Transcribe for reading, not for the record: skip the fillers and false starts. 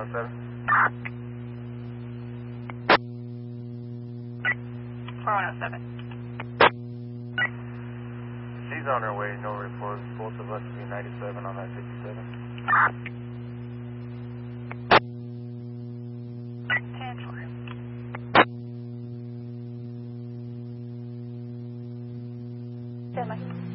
107. 4107. She's on her way, no reports. Both of us will be 97 on that 57. 10-4. Stand by.